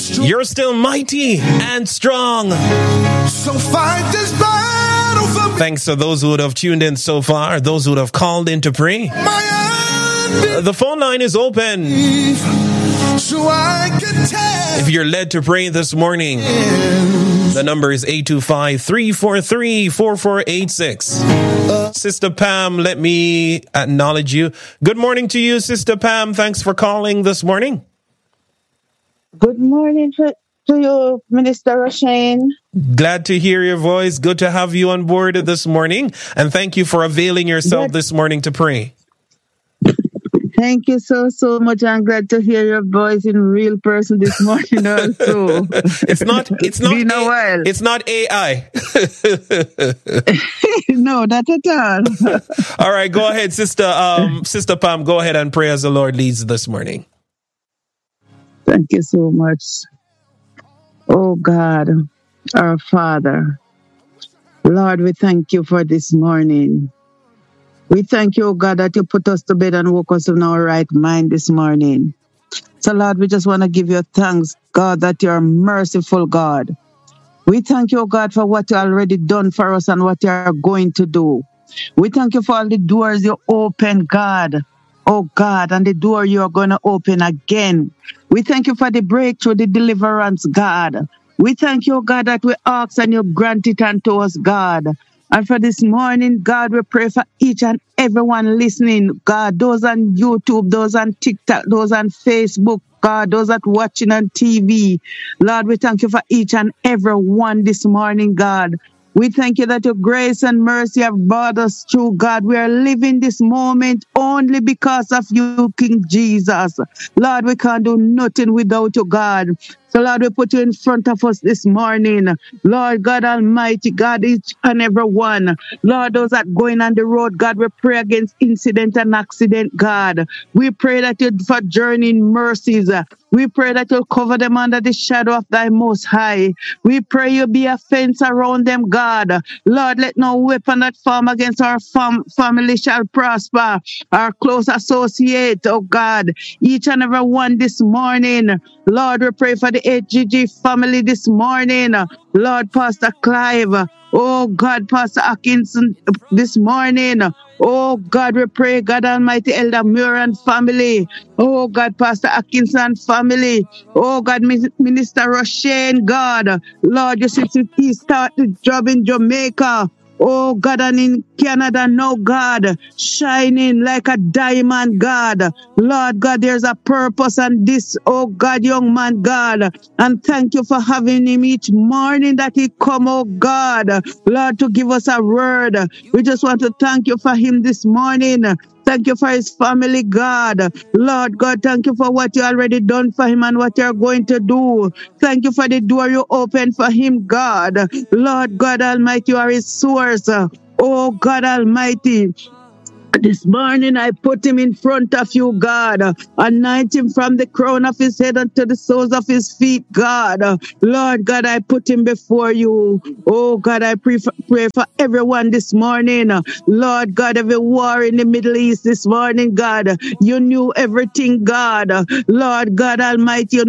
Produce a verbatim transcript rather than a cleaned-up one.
You're still mighty and strong. So fight this battle for me. Thanks to those who would have tuned in so far, those who would have called in to pray. My The phone line is open. so I can tell. If you're led to pray this morning, the number is eight two five, three four three, four four eight six. Sister Pam, let me acknowledge you. Good morning to you, Sister Pam. Thanks for calling this morning. Good morning to, to you, Minister Roshane. Glad to hear your voice. Good to have you on board this morning. And thank you for availing yourself Good. this morning to pray. Thank you so, so much. I'm glad to hear your voice in real person this morning also. It's not, it's not, Been a A- while. it's not A I. No, not at all. All right, go ahead, Sister, um, Sister Pam, go ahead and pray as the Lord leads this morning. Thank you so much. Oh God, our Father, Lord, we thank you for this morning. We thank you, oh God, that you put us to bed and woke us in our right mind this morning. So, Lord, we just want to give you thanks, God, that you're a merciful God. We thank you, oh God, for what you already done for us and what you are going to do. We thank you for all the doors you open, God. Oh God, and the door you are going to open again. We thank you for the breakthrough, the deliverance, God. We thank you, oh God, that we ask and you grant it unto us, God. And for this morning, God, we pray for each and everyone listening, God, those on YouTube, those on TikTok, those on Facebook, God, those that watching on T V. Lord, we thank you for each and every one this morning, God. We thank you that your grace and mercy have brought us through, God. We are living this moment only because of you, King Jesus. Lord, we can't do nothing without you, God. So, Lord, we put you in front of us this morning. Lord God Almighty, God, each and every one. Lord, those that going on the road, God, we pray against incident and accident, God. We pray that you for journeying mercies. We pray that you'll cover them under the shadow of thy most high. We pray you be a fence around them, God. Lord, let no weapon that form against our fam- family shall prosper. Our close associate, oh God, each and every one this morning. Lord, we pray for the H G G family this morning. Lord, Pastor Clive. Oh God, Pastor Atkinson this morning. Oh God, we pray, God Almighty, Elder Muran family. Oh God, Pastor Atkinson family. Oh God, Minister Roshane, God. Lord, you see, he started job in Jamaica. Oh God, and in Canada, no God, shining like a diamond, God. Lord God, there's a purpose on this, oh God, young man, God. And thank you for having him each morning that he come, oh God, Lord, to give us a word. We just want to thank you for him this morning. Thank you for his family, God. Lord God, thank you for what you already done for him and what you're going to do. Thank you for the door you opened for him, God. Lord God Almighty, you are his source. Oh God Almighty, this morning I put him in front of you, God. Anoint him from the crown of his head unto the soles of his feet, God. Lord God, I put him before you. Oh God, I pray for, pray for everyone this morning. Lord God, every war in the Middle East this morning, God. You knew everything, God. Lord God Almighty, you